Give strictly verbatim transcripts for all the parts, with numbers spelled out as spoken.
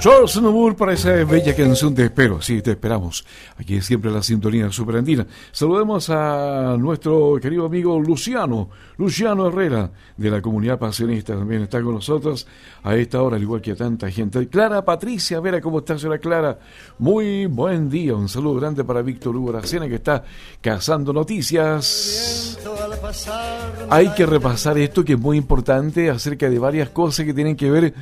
Charles Aznavour para esa bella canción Te espero, sí, te esperamos. Aquí es siempre la sintonía superandina. Saludemos a nuestro querido amigo Luciano, Luciano Herrera, de la comunidad pasionista, también está con nosotros a esta hora, al igual que a tanta gente. Clara Patricia Vera, ¿cómo está, señora Clara? Muy buen día, un saludo grande para Víctor Hugo Aracena, que está cazando noticias. Hay que repasar esto, que es muy importante, acerca de varias cosas que tienen que ver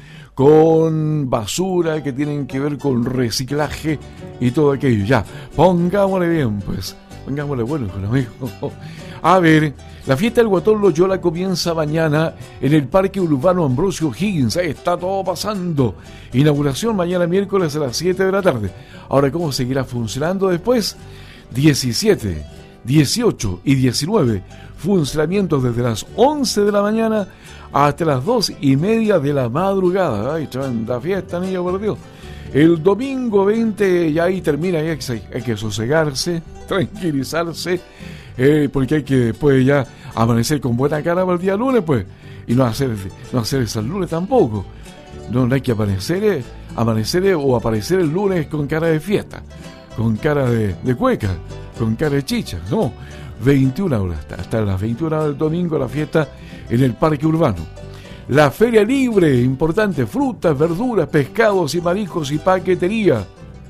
con basura, que tienen que ver con reciclaje y todo aquello. Ya, pongámosle bien, pues, pongámosle bueno, amigo. A ver, la fiesta del Guatón Loyola comienza mañana en el Parque Urbano Ambrosio O'Higgins. Ahí está todo pasando. Inauguración mañana miércoles a las siete de la tarde. Ahora, ¿cómo seguirá funcionando después? diecisiete, dieciocho y diecinueve. Funcionamientos desde las once de la mañana hasta las dos y media de la madrugada. Ay, tremenda fiesta, niño, por Dios. El domingo veinte ya ahí termina, hay que, hay que sosegarse, tranquilizarse, eh, porque hay que después ya amanecer con buena cara para el día lunes, pues, y no hacer, no hacer eso el lunes tampoco. No, no hay que amanecer, eh, amanecer eh, o aparecer el lunes con cara de fiesta, con cara de, de cueca, con cara de chicha, no. veintiuna horas, hasta las veintiuna horas del domingo la fiesta en el Parque Urbano. La feria libre, importante, frutas, verduras, pescados y mariscos y paquetería.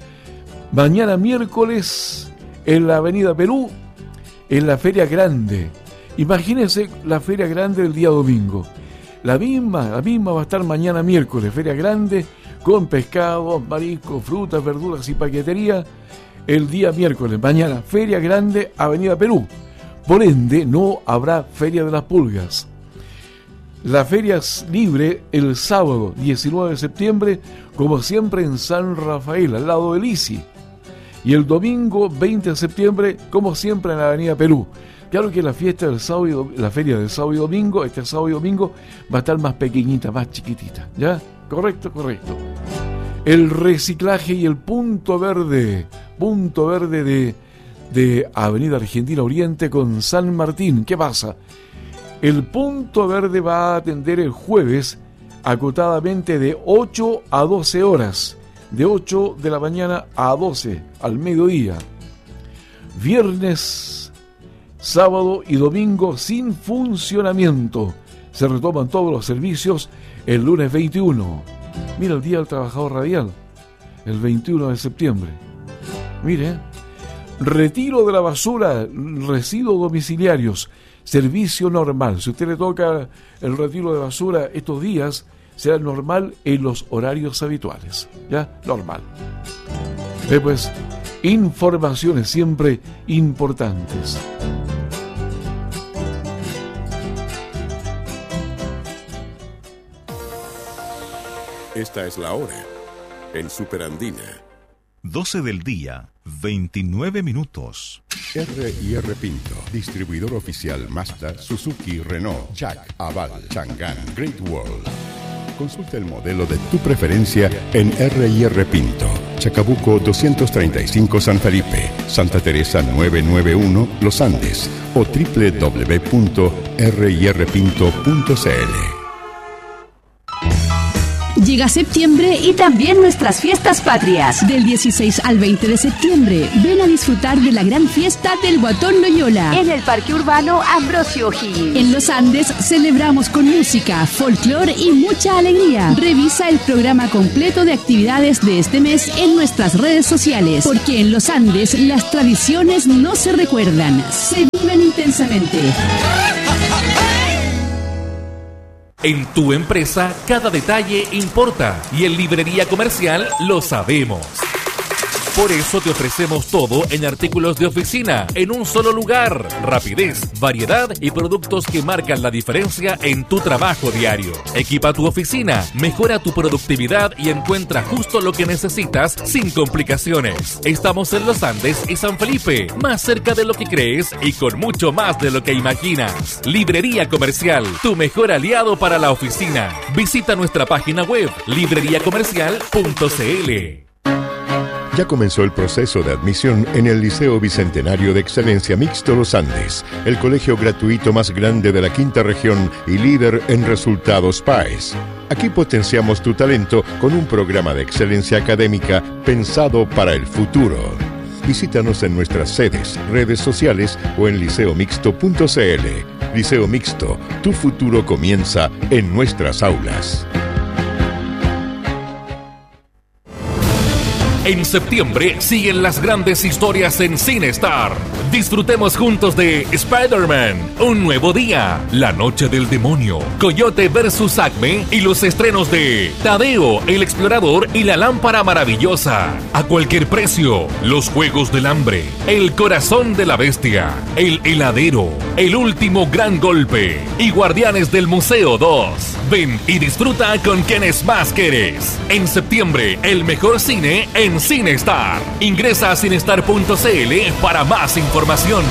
Mañana miércoles en la Avenida Perú, en la Feria Grande. Imagínense la Feria Grande del día domingo. La misma, la misma va a estar mañana miércoles, Feria Grande, con pescados, mariscos, frutas, verduras y paquetería. El día miércoles, mañana, Feria Grande, Avenida Perú. Por ende, no habrá Feria de las Pulgas. La feria es libre el sábado diecinueve de septiembre, como siempre en San Rafael, al lado del I C I. Y el domingo veinte de septiembre, como siempre en la Avenida Perú. Claro que la fiesta del sábado, la feria del sábado y domingo, este sábado y domingo, va a estar más pequeñita, más chiquitita. ¿Ya? Correcto, correcto. El reciclaje y el punto verde, punto verde de, de Avenida Argentina Oriente con San Martín. ¿Qué pasa? El punto verde va a atender el jueves acotadamente de ocho a doce horas, de ocho de la mañana a doce al mediodía. Viernes, sábado y domingo sin funcionamiento. Se retoman todos los servicios el lunes veintiuno. Mira el Día del Trabajador Radial, el veintiuno de septiembre. Mire, retiro de la basura, residuos domiciliarios, servicio normal. Si usted le toca el retiro de basura estos días, será normal en los horarios habituales. ¿Ya? Normal. Después, informaciones siempre importantes. Esta es la hora en Superandina. doce del día, veintinueve minutos. R y R Pinto, distribuidor oficial Mazda, Suzuki, Renault, Jack, Aval, Chang'an, Great Wall. Consulta el modelo de tu preferencia en R y R Pinto, Chacabuco doscientos treinta y cinco San Felipe, Santa Teresa novecientos noventa y uno Los Andes o doble u doble u doble u punto r y r pinto punto c l. Llega septiembre y también nuestras fiestas patrias. Del dieciséis al veinte de septiembre, ven a disfrutar de la gran fiesta del Guatón Loyola en el Parque Urbano Ambrosio O'Higgins. En Los Andes celebramos con música, folclore y mucha alegría. Revisa el programa completo de actividades de este mes en nuestras redes sociales, porque en Los Andes las tradiciones no se recuerdan, se viven intensamente. En tu empresa, cada detalle importa y en Librería Comercial lo sabemos. Por eso te ofrecemos todo en artículos de oficina, en un solo lugar. Rapidez, variedad y productos que marcan la diferencia en tu trabajo diario. Equipa tu oficina, mejora tu productividad y encuentra justo lo que necesitas sin complicaciones. Estamos en Los Andes y San Felipe, más cerca de lo que crees y con mucho más de lo que imaginas. Librería Comercial, tu mejor aliado para la oficina. Visita nuestra página web librería comercial punto c l. Ya comenzó el proceso de admisión en el Liceo Bicentenario de Excelencia Mixto Los Andes, el colegio gratuito más grande de la quinta región y líder en resultados P A E S. Aquí potenciamos tu talento con un programa de excelencia académica pensado para el futuro. Visítanos en nuestras sedes, redes sociales o en liceo mixto punto c l. Liceo Mixto, tu futuro comienza en nuestras aulas. En septiembre siguen las grandes historias en CineStar. Disfrutemos juntos de Spider-Man, Un Nuevo Día, La Noche del Demonio, Coyote versus Acme y los estrenos de Tadeo, el Explorador y la Lámpara Maravillosa. A cualquier precio, Los Juegos del Hambre, El Corazón de la Bestia, El Heladero, El Último Gran Golpe y Guardianes del Museo dos. Ven y disfruta con quienes más quieres. En septiembre, el mejor cine en CineStar. Ingresa a cinestar punto c l para más información.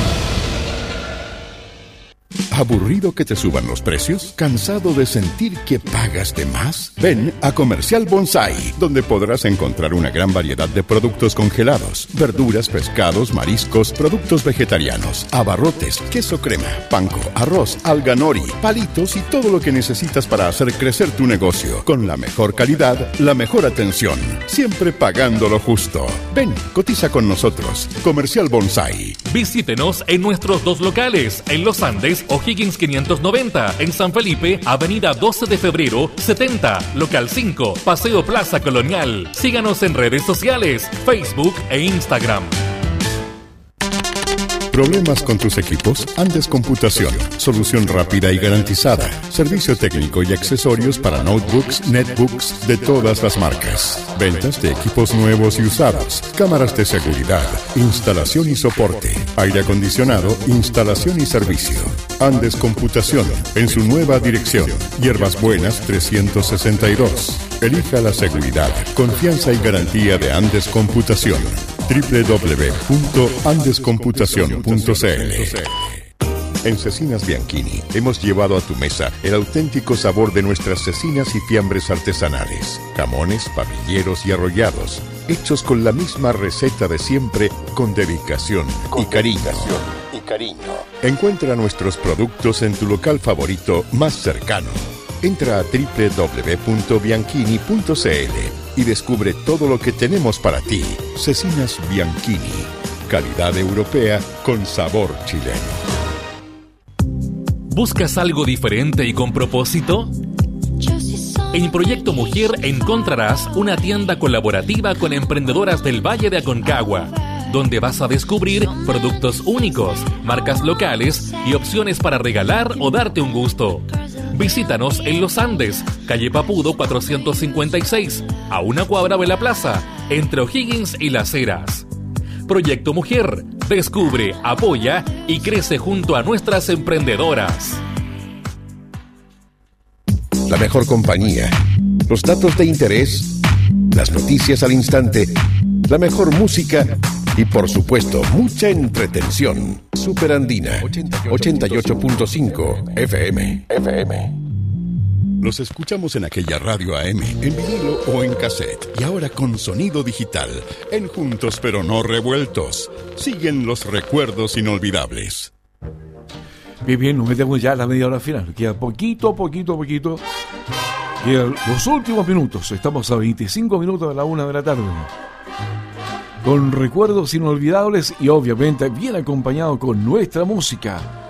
¿Aburrido que te suban los precios? ¿Cansado de sentir que pagas de más? Ven a Comercial Bonsai, donde podrás encontrar una gran variedad de productos congelados, verduras, pescados, mariscos, productos vegetarianos, abarrotes, queso crema, panko, arroz, alga nori, palitos y todo lo que necesitas para hacer crecer tu negocio. Con la mejor calidad, la mejor atención, siempre pagando lo justo. Ven, cotiza con nosotros. Comercial Bonsai. Visítenos en nuestros dos locales, en Los Andes, O'Higgins quinientos noventa, en San Felipe, Avenida doce de febrero, setenta, Local cinco, Paseo Plaza Colonial. Síganos en redes sociales, Facebook e Instagram. ¿Problemas con tus equipos? Andes Computación. Solución rápida y garantizada. Servicio técnico y accesorios para notebooks, netbooks de todas las marcas. Ventas de equipos nuevos y usados. Cámaras de seguridad. Instalación y soporte. Aire acondicionado. Instalación y servicio. Andes Computación. En su nueva dirección. Hierbas Buenas trescientos sesenta y dos. Elija la seguridad, confianza y garantía de Andes Computación. doble u doble u doble u punto andes computación punto c l. En Cecinas Bianchini hemos llevado a tu mesa el auténtico sabor de nuestras cecinas y fiambres artesanales, jamones, papilleros y arrollados, hechos con la misma receta de siempre, con dedicación y cariño. y cariño. Encuentra nuestros productos en tu local favorito más cercano. Entra a doble u doble u doble u punto bianchini punto c l y descubre todo lo que tenemos para ti. Cecinas Bianchini, calidad europea con sabor chileno. ¿Buscas algo diferente y con propósito? En Proyecto Mujer encontrarás una tienda colaborativa con emprendedoras del Valle de Aconcagua, donde vas a descubrir productos únicos, marcas locales y opciones para regalar o darte un gusto. Visítanos en Los Andes, calle Papudo cuatrocientos cincuenta y seis, a una cuadra de la plaza, entre O'Higgins y Las Heras. Proyecto Mujer, descubre, apoya y crece junto a nuestras emprendedoras. La mejor compañía, los datos de interés, las noticias al instante, la mejor música y, por supuesto, mucha entretención. Superandina, ochenta y ocho punto cinco F M. F M. Los escuchamos en aquella radio A M, en vinilo o en cassette. Y ahora con sonido digital, en Juntos pero no revueltos. Siguen los recuerdos inolvidables. Bien, bien, nos metemos ya a la media hora final. Queda poquito, poquito, poquito. Quedan los últimos minutos. Estamos a veinticinco minutos de la una de la tarde. Con recuerdos inolvidables y obviamente bien acompañado con nuestra música.